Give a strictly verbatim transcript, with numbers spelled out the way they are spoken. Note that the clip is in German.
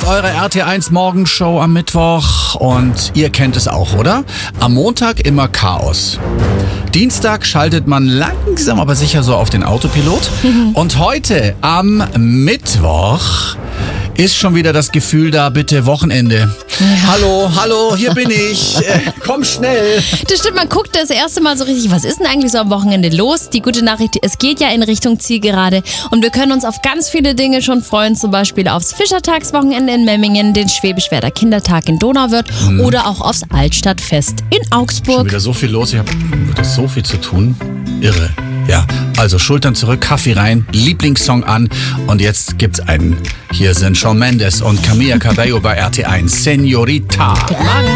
eure R T eins Morgenshow am Mittwoch und ihr kennt es auch, oder? Am Montag immer Chaos. Dienstag schaltet man langsam aber sicher so auf den Autopilot. Und heute am Mittwoch ist schon wieder das Gefühl da, bitte Wochenende. Ja. Hallo, hallo, hier bin ich. Äh, komm schnell. Das stimmt, man guckt das erste Mal so richtig, was ist denn eigentlich so am Wochenende los? Die gute Nachricht, es geht ja in Richtung Zielgerade und wir können uns auf ganz viele Dinge schon freuen, zum Beispiel aufs Fischertagswochenende in Memmingen, den Schwäbischwerder Kindertag in Donauwörth hm. oder auch aufs Altstadtfest in Augsburg. Schon wieder so viel los, ich habe so viel zu tun. Irre. Ja, also Schultern zurück, Kaffee rein, Lieblingssong an und jetzt gibt's einen. Hier sind Shawn Mendes und Camila Cabello bei R T eins. Señorita. Guten Morgen.